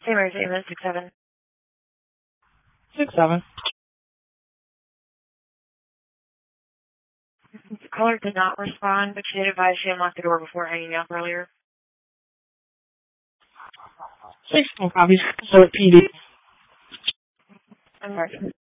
St. Mary's Ambulance 67. 67. The caller did not respond, but she did advise she unlocked the door before hanging up earlier. 16 copies. So PD. I'm sorry.